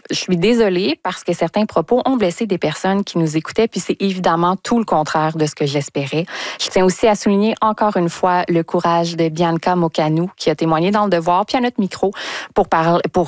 je suis désolée parce que certains propos ont blessé des personnes qui nous écoutaient, puis c'est évidemment tout le contraire de ce que j'espérais. Je tiens aussi à souligner encore une fois le courage de Bianca Mocanu qui a témoigné dans Le Devoir, puis à notre micro pour